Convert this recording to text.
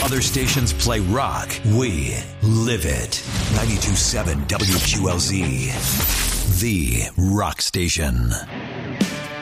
Other stations play rock. We live it. 92.7 WQLZ. The Rock Station.